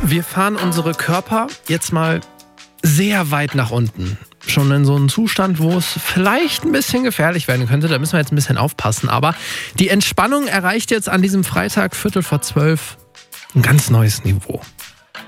Wir fahren unsere Körper jetzt mal sehr weit nach unten. Schon in so einem Zustand, wo es vielleicht ein bisschen gefährlich werden könnte. Da müssen wir jetzt ein bisschen aufpassen. Aber die Entspannung erreicht jetzt an diesem Freitag 11:45 ein ganz neues Niveau.